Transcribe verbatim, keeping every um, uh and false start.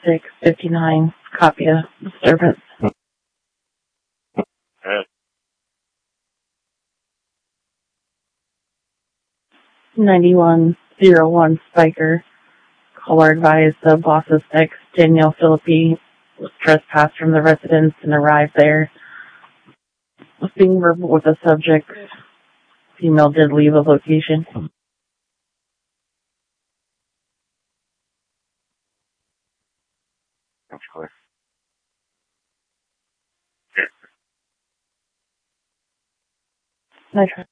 six fifty-nine, copy of disturbance. Uh, ninety-one oh one Spiker. Caller advised the boss's ex, Danielle Philippi, was trespassed from the residence and arrived there. Was being verbal with the subject. Female did leave a location. that's clear. I tried.